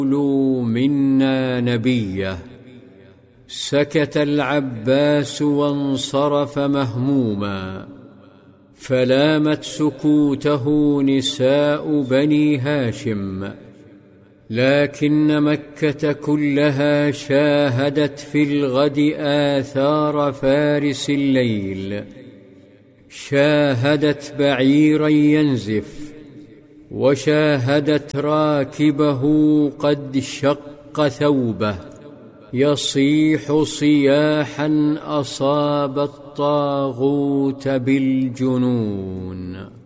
منا نبيه. سكت العباس وانصرف مهموما، فلامت سكوته نساء بني هاشم، لكن مكة كلها شاهدت في الغد آثار فارس الليل، شاهدت بعيرا ينزف، وشاهدت راكبه قد شق ثوبه يصيح صياحا أصاب الطاغوت بالجنون.